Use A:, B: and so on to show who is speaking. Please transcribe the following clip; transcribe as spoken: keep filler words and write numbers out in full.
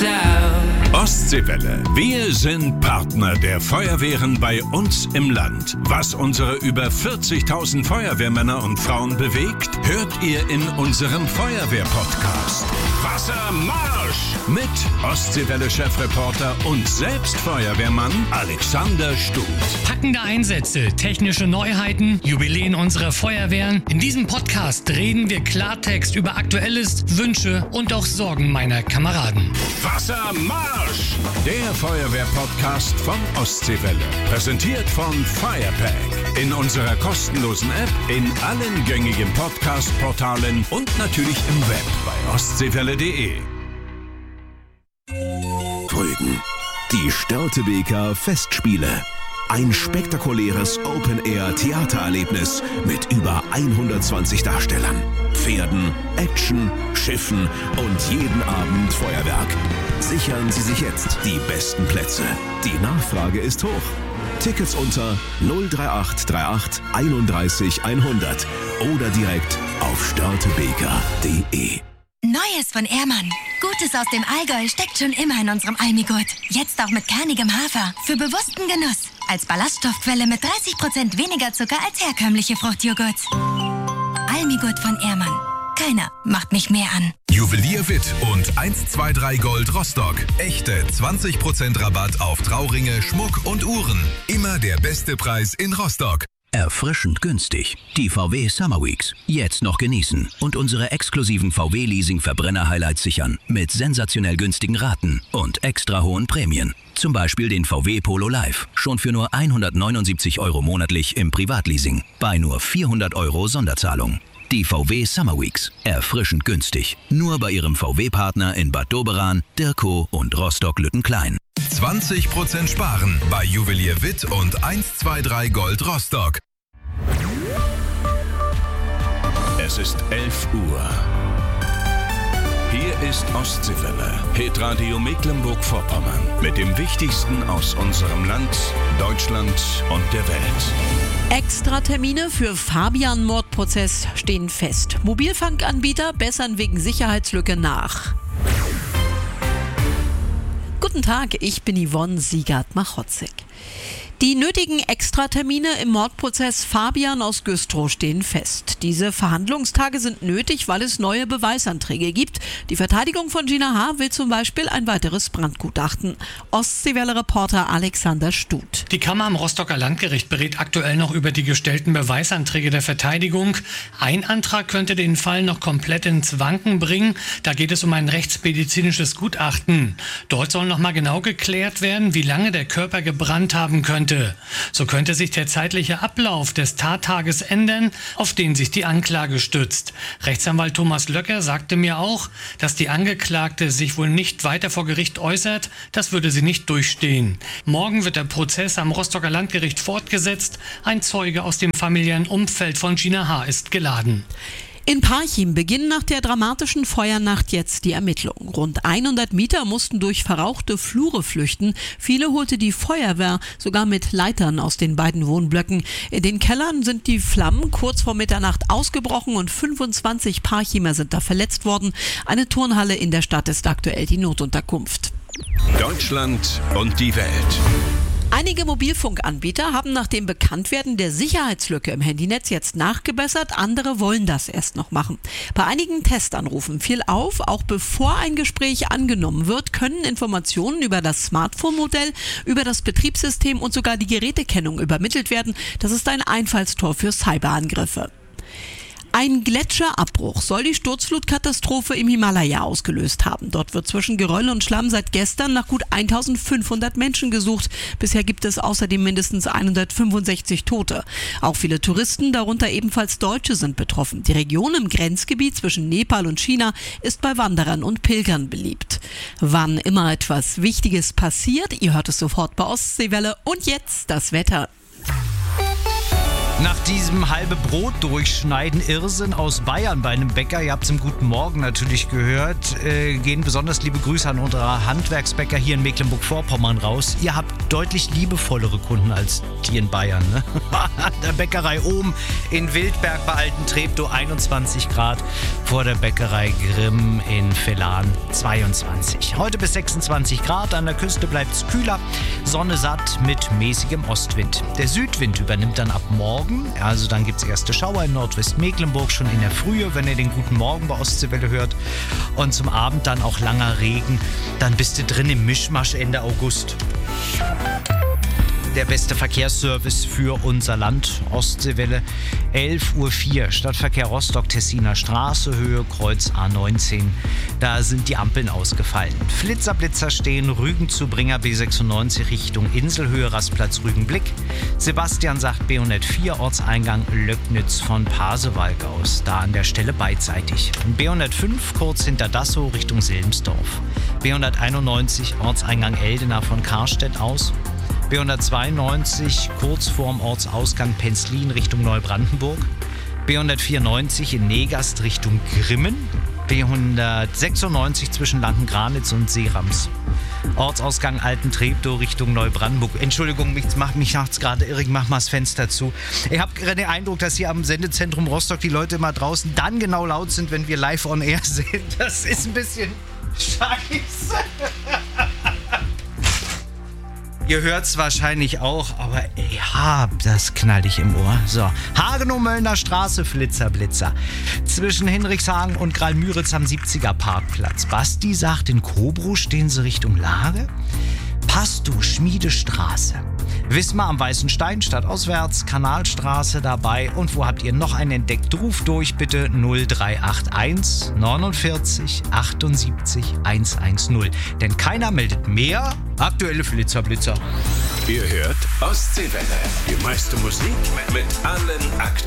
A: out.
B: Ostseewelle. Wir sind Partner der Feuerwehren bei uns im Land. Was unsere über vierzigtausend Feuerwehrmänner und Frauen bewegt, hört ihr in unserem Feuerwehr-Podcast. Wassermarsch! Mit Ostseewelle-Chefreporter und selbst Feuerwehrmann Alexander Stut.
C: Packende Einsätze, technische Neuheiten, Jubiläen unserer Feuerwehren. In diesem Podcast reden wir Klartext über Aktuelles, Wünsche und auch Sorgen meiner Kameraden.
B: Wassermarsch! Der Feuerwehr-Podcast von Ostseewelle. Präsentiert von Firepack. In unserer kostenlosen App, in allen gängigen Podcast-Portalen und natürlich im Web bei ostseewelle punkt de.
D: Rügen. Die Störtebeker Festspiele. Ein spektakuläres Open-Air-Theatererlebnis mit über hundertzwanzig Darstellern, Pferden, Action, Schiffen und jeden Abend Feuerwerk. Sichern Sie sich jetzt die besten Plätze. Die Nachfrage ist hoch. Tickets unter null drei acht drei acht einunddreißig hundert oder direkt auf störtebeker punkt de.
E: Neues von Ehrmann. Gutes aus dem Allgäu steckt schon immer in unserem Almigurt. Jetzt auch mit kernigem Hafer. Für bewussten Genuss. Als Ballaststoffquelle mit dreißig Prozent weniger Zucker als herkömmliche Fruchtjoghurts. Almigurt von Ehrmann. Keiner macht mich mehr an.
F: Juwelier Witt und eins zwei drei Gold Rostock. Echte zwanzig Prozent Rabatt auf Trauringe, Schmuck und Uhren. Immer der beste Preis in Rostock.
G: Erfrischend günstig. Die V W Summer Weeks. Jetzt noch genießen und unsere exklusiven V W-Leasing-Verbrenner-Highlights sichern. Mit sensationell günstigen Raten und extra hohen Prämien. Zum Beispiel den V W Polo Live. Schon für nur hundertneunundsiebzig Euro monatlich im Privatleasing. Bei nur vierhundert Euro Sonderzahlung. Die V W Summer Weeks. Erfrischend günstig. Nur bei Ihrem V W-Partner in Bad Doberan, Dirkow und Rostock-Lüttenklein.
F: zwanzig Prozent sparen bei Juwelier Witt und eins zwei drei Gold Rostock.
B: Es ist elf Uhr. Hier ist Ostseewelle, Hitradio Mecklenburg-Vorpommern. Mit dem Wichtigsten aus unserem Land, Deutschland und der Welt.
H: Extratermine für Fabian-Mordprozess stehen fest. Mobilfunkanbieter bessern wegen Sicherheitslücke nach. Guten Tag, ich bin Yvonne Siegert-Machotzig. Die nötigen Extratermine im Mordprozess Fabian aus Güstrow stehen fest. Diese Verhandlungstage sind nötig, weil es neue Beweisanträge gibt. Die Verteidigung von Gina H. will zum Beispiel ein weiteres Brandgutachten. Ostseewelle-Reporter Alexander Stut.
C: Die Kammer am Rostocker Landgericht berät aktuell noch über die gestellten Beweisanträge der Verteidigung. Ein Antrag könnte den Fall noch komplett ins Wanken bringen. Da geht es um ein rechtsmedizinisches Gutachten. Dort soll noch mal genau geklärt werden, wie lange der Körper gebrannt haben könnte. So könnte sich der zeitliche Ablauf des Tattages ändern, auf den sich die Anklage stützt. Rechtsanwalt Thomas Löcker sagte mir auch, dass die Angeklagte sich wohl nicht weiter vor Gericht äußert. Das würde sie nicht durchstehen. Morgen wird der Prozess am Rostocker Landgericht fortgesetzt. Ein Zeuge aus dem familiären Umfeld von Gina H. ist geladen.
H: In Parchim beginnen nach der dramatischen Feuernacht jetzt die Ermittlungen. Rund hundert Mieter mussten durch verrauchte Flure flüchten. Viele holte die Feuerwehr, sogar mit Leitern aus den beiden Wohnblöcken. In den Kellern sind die Flammen kurz vor Mitternacht ausgebrochen und fünfundzwanzig Parchimer sind da verletzt worden. Eine Turnhalle in der Stadt ist aktuell die Notunterkunft.
B: Deutschland und die Welt.
H: Einige Mobilfunkanbieter haben nach dem Bekanntwerden der Sicherheitslücke im Handynetz jetzt nachgebessert, andere wollen das erst noch machen. Bei einigen Testanrufen fiel auf, auch bevor ein Gespräch angenommen wird, können Informationen über das Smartphone-Modell, über das Betriebssystem und sogar die Gerätekennung übermittelt werden. Das ist ein Einfallstor für Cyberangriffe. Ein Gletscherabbruch soll die Sturzflutkatastrophe im Himalaya ausgelöst haben. Dort wird zwischen Geröll und Schlamm seit gestern nach gut eintausendfünfhundert Menschen gesucht. Bisher gibt es außerdem mindestens hundertfünfundsechzig Tote. Auch viele Touristen, darunter ebenfalls Deutsche, sind betroffen. Die Region im Grenzgebiet zwischen Nepal und China ist bei Wanderern und Pilgern beliebt. Wann immer etwas Wichtiges passiert, ihr hört es sofort bei Ostseewelle. Und jetzt das Wetter.
A: Nach diesem halbe Brot durchschneiden Irrsinn aus Bayern bei einem Bäcker, ihr habt es im Guten Morgen natürlich gehört, äh, gehen besonders liebe Grüße an unsere Handwerksbäcker hier in Mecklenburg-Vorpommern raus. Ihr habt deutlich liebevollere Kunden als die in Bayern. Ne? Der Bäckerei oben in Wildberg bei Altentreptow einundzwanzig Grad, vor der Bäckerei Grimm in Vellan zweiundzwanzig. Heute bis sechsundzwanzig Grad, an der Küste bleibt es kühler, Sonne satt mit mäßigem Ostwind. Der Südwind übernimmt dann ab morgen. Also dann gibt es erste Schauer in Nordwestmecklenburg schon in der Frühe, wenn ihr den Guten Morgen bei Ostseewelle hört. Und zum Abend dann auch langer Regen. Dann bist du drin im Mischmasch Ende August. Der beste Verkehrsservice für unser Land, Ostseewelle, elf Uhr vier, Stadtverkehr Rostock-Tessiner Straße, Höhe Kreuz A neunzehn. Da sind die Ampeln ausgefallen. Flitzerblitzer stehen, Rügen zu Bringer B sechsundneunzig Richtung Inselhöhe, Rastplatz Rügenblick. Sebastian sagt B hundertvier, Ortseingang Löcknitz von Pasewalk aus, da an der Stelle beidseitig. B hundertfünf, kurz hinter Dassow Richtung Silmsdorf. B hunderteinundneunzig, Ortseingang Eldena von Karstedt aus. B hundertzweiundneunzig, kurz vorm Ortsausgang Penzlin Richtung Neubrandenburg. B hundertvierundneunzig in Negast Richtung Grimmen. B hundertsechsundneunzig zwischen Landengranitz und Seerams. Ortsausgang Altentreptow Richtung Neubrandenburg. Entschuldigung, mich macht mich nachts gerade irrig, mach mal das Fenster zu. Ich habe gerade den Eindruck, dass hier am Sendezentrum Rostock die Leute immer draußen dann genau laut sind, wenn wir live on air sind. Das ist ein bisschen scheiße. Ihr hört es wahrscheinlich auch, aber ja, das knall ich im Ohr. So, Hagenow-Möllner Straße, Flitzerblitzer. Zwischen Hinrichshagen und Graal-Müritz am siebziger Parkplatz. Basti sagt, in Kobrow stehen sie Richtung Lage. Pastow, Schmiedestraße. Wismar am Weißen Stein, stadtauswärts, Kanalstraße dabei. Und wo habt ihr noch einen entdeckt? Ruft durch bitte null drei acht eins neunundvierzig achtundsiebzig hundertzehn. Denn keiner meldet mehr aktuelle Flitzerblitzer.
B: Ihr hört Ostseewelle. Die meiste Musik mit allen Aktuellen.